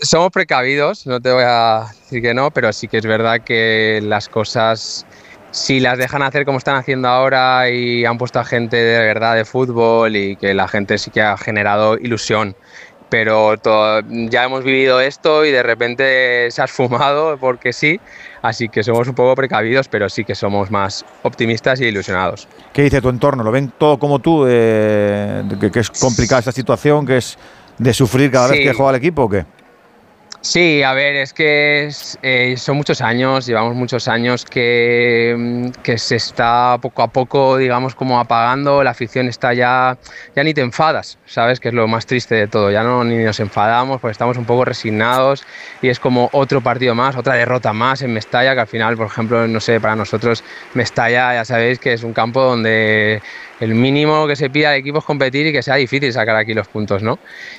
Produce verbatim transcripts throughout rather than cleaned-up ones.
somos precavidos, no te voy a decir que no, pero sí que es verdad que las cosas, si las dejan hacer como están haciendo ahora y han puesto a gente de verdad de fútbol y que la gente sí que ha generado ilusión. Pero todo, ya hemos vivido esto y de repente se ha esfumado porque sí, así que somos un poco precavidos, pero sí que somos más optimistas y ilusionados. ¿Qué dice tu entorno? ¿Lo ven todo como tú? Eh, que, que es complicada esta situación, que es de sufrir cada sí. vez que juega el equipo o qué? Sí, a ver, es que es, eh, son muchos años, llevamos muchos años que, que se está poco a poco, digamos, como apagando, la afición está ya, ya ni te enfadas, ¿sabes? Que es lo más triste de todo, ya no ni nos enfadamos porque estamos un poco resignados y es como otro partido más, otra derrota más en Mestalla, que al final, por ejemplo, no sé, para nosotros Mestalla ya sabéis que es un campo donde el mínimo que se pide al equipo es competir y que sea difícil sacar aquí los puntos, ¿no?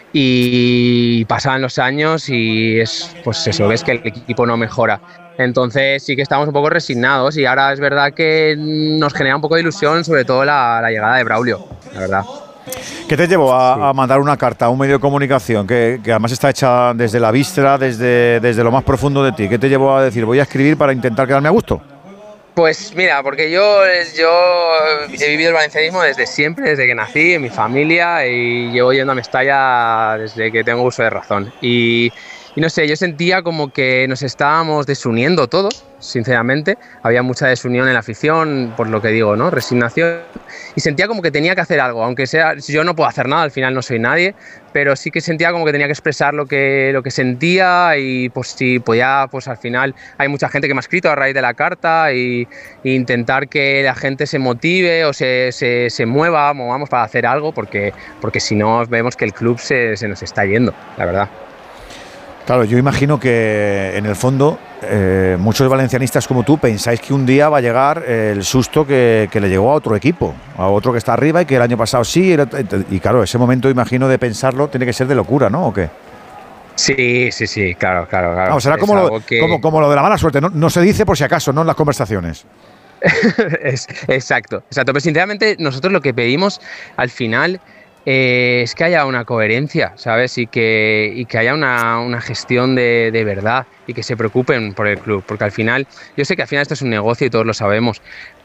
Y pasan los años y es, pues eso, ves que el equipo no mejora. Entonces sí que estamos un poco resignados y ahora es verdad que nos genera un poco de ilusión, sobre todo la, la llegada de Braulio, la verdad. ¿Qué te llevó a, sí. a mandar una carta a un medio de comunicación que, que además está hecha desde la víscera, desde, desde lo más profundo de ti? ¿Qué te llevó a decir, voy a escribir para intentar quedarme a gusto? Pues mira, porque yo, yo he vivido el valencianismo desde siempre, desde que nací, en mi familia, y llevo yendo a Mestalla desde que tengo uso de razón. Y, y no sé, yo sentía como que nos estábamos desuniendo todos, sinceramente. Había mucha desunión en la afición, por lo que digo, ¿no? Resignación. Y sentía como que tenía que hacer algo, aunque sea, yo no puedo hacer nada, al final no soy nadie, pero sí que sentía como que tenía que expresar lo que, lo que sentía y pues si podía, pues al final hay mucha gente que me ha escrito a raíz de la carta y, y intentar que la gente se motive o se, se, se mueva, movamos para hacer algo, porque, porque si no vemos que el club se, se nos está yendo, la verdad. Claro, yo imagino que en el fondo eh, muchos valencianistas como tú pensáis que un día va a llegar el susto que, que le llegó a otro equipo, a otro que está arriba y que el año pasado sí, y claro, ese momento imagino de pensarlo tiene que ser de locura, ¿no? ¿O qué? Sí, sí, sí, claro, claro. claro. No, será como lo, que... como, como lo de la mala suerte, no, no se dice por si acaso, no en las conversaciones. es, exacto, exacto, pero sinceramente nosotros lo que pedimos al final eh, es que haya una coherencia, ¿sabes? Y que, y que haya una, una gestión de, de verdad y que se preocupen por el club, porque al final, yo sé que al final esto es un negocio y todos lo sabemos,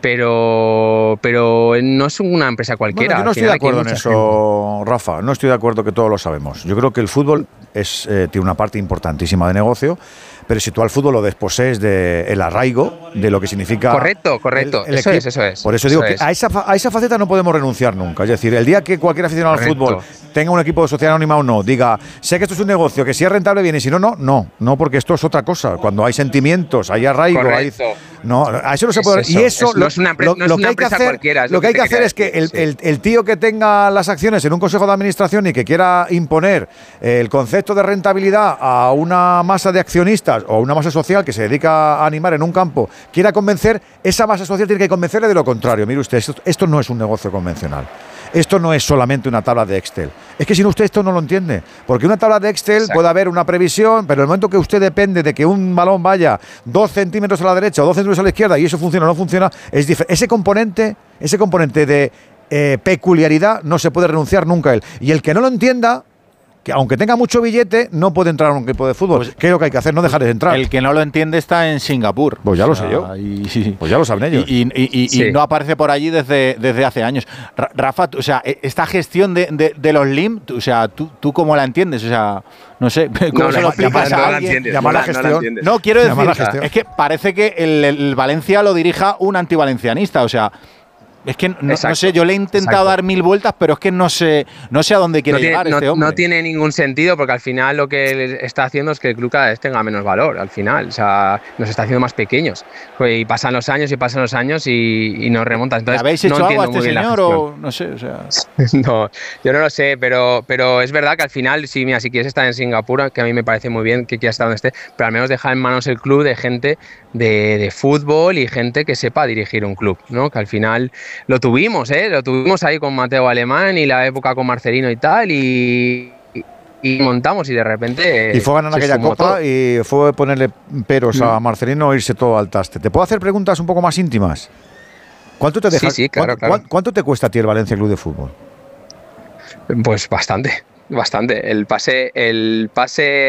pero, pero no es una empresa cualquiera. Bueno, yo no estoy de acuerdo en eso, gente. Rafa, no estoy de acuerdo que todos lo sabemos. Yo creo que el fútbol es, eh, tiene una parte importantísima de negocio, pero si tú al fútbol lo desposees del arraigo, de lo que significa... Correcto, correcto, el, el eso equipo, es, eso es. Por eso, eso digo es. que a esa, a esa faceta no podemos renunciar nunca. Es decir, el día que cualquier aficionado correcto. al fútbol tenga un equipo de sociedad anónima o no, diga, sé que esto es un negocio, que si es rentable viene, y si no, no, no, no, porque esto es otra cosa. Cuando hay sentimientos, hay arraigo, correcto. hay... No, a eso no se puede... Es eso, y eso... Es, lo, no es una, lo, no es lo una que hay que hacer, cualquiera. Lo que hay que hacer es que el, sí. el, el tío que tenga las acciones en un consejo de administración y que quiera imponer el concepto de rentabilidad a una masa de accionistas o a una masa social que se dedica a animar en un campo, quiera convencer, esa masa social tiene que convencerle de lo contrario. Mire usted, esto, esto no es un negocio convencional. Esto no es solamente una tabla de Excel. Es que si no, usted esto no lo entiende. Porque una tabla de Excel Exacto. puede haber una previsión, pero en el momento que usted depende de que un balón vaya dos centímetros a la derecha o dos centímetros a la izquierda y eso funciona o no funciona, es diferente. Ese componente, ese componente de eh, peculiaridad no se puede renunciar nunca a él. Y el que no lo entienda, que aunque tenga mucho billete, no puede entrar a un equipo de fútbol. Pues, ¿qué es lo que hay que hacer? No dejar de entrar. El que no lo entiende está en Singapur. Pues ya lo o sea, sé yo. Y, pues ya lo saben ellos. Y, y, y, y, sí. y no aparece por allí desde, desde hace años. Rafa, o sea, esta gestión de, de, de los L I M, o sea, ¿tú, ¿tú cómo la entiendes? O sea, no sé, ¿cómo no, se no, lo explicas no, a no alguien? Llamar a la gestión. No, no, quiero decir, es que parece que el, el Valencia lo dirija un antivalencianista, o sea... Es que no, no sé, yo le he intentado exacto. dar mil vueltas, pero es que no sé, no sé a dónde quiere no tiene, llegar no, este hombre. No tiene ningún sentido, porque al final lo que está haciendo es que el club cada vez tenga menos valor, al final. O sea, nos está haciendo más pequeños. Y pasan los años y pasan los años y, y nos remontan. Entonces, ¿habéis hecho no algo a este muy señor o no sé? O sea... no, yo no lo sé, pero, pero es verdad que al final, sí, mira, si quieres estar en Singapur, que a mí me parece muy bien que quieras estar donde esté, pero al menos dejar en manos el club de gente de, de fútbol y gente que sepa dirigir un club, ¿no? Que al final lo tuvimos, ¿eh? Lo tuvimos ahí con Mateo Alemán y la época con Marcelino y tal, y, y, y montamos y de repente... Y fue ganar aquella copa todo. Y fue ponerle peros mm. a Marcelino e irse todo al taste. ¿Te puedo hacer preguntas un poco más íntimas? ¿Cuánto te deja, sí, sí, claro, ¿cuánto, claro. ¿Cuánto te cuesta a ti el Valencia Club de Fútbol? Pues bastante, bastante. El pase, el pase